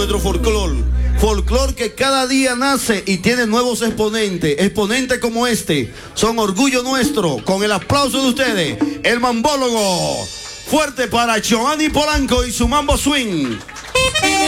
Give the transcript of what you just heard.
nuestro folclore. Folclore que cada día nace y tiene nuevos exponentes. Exponentes como este son orgullo nuestro. Con el aplauso de ustedes, el mambólogo. Fuerte para Giovanni Polanco y su mambo swing.